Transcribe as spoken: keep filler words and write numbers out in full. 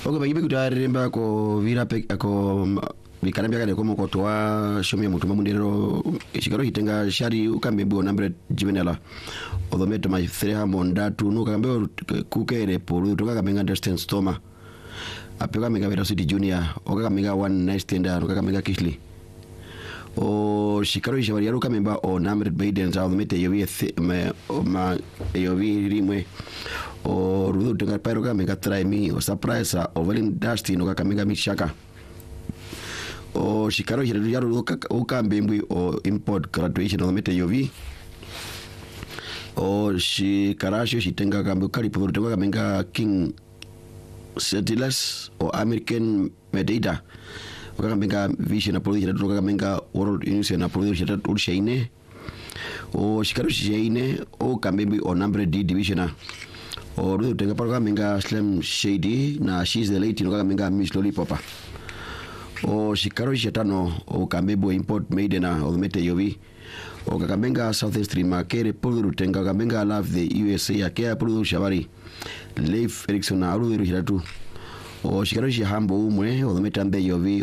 Oke bagi kutare mba ko vira pe ko vikarambia kale komo ko toa shomya mutu mamundero shikaro hitenga shari ukambe bo nambre jibenela odometo ma threha mondatu no kambe kukere polu to kamenga understand stoma apeka menga vera city junior oka kamenga one night stand oka kamenga kishli o shikaro shawari yaruka memba o nambre baiden za odomete yovi ma yovi rimwe o rudo tenga pairo kamenga try me o surprise o velin dusty no kamenga mishaka o shikaro hiru yaru ukambe mbwi o import graduation odomete yovi o shikarasho shitenga kambe kali puru tenga kamenga king Settlers o American Medida okamenga vision apolo hira toka kamenga world news na apolo hira urshaine o shikaro shaine o kambe o number D division o rudo tenga para kamenga slim shady na she's the lady no kamenga miss lollipop o shikaro shetano o kambe bo import made na o mete yovi o kamenga south stream akere polo tenga kamenga love the U S A akea polo shabari Leif Erickson na aru hiratu o shikaro shi hambo umwe o meta mbe yovi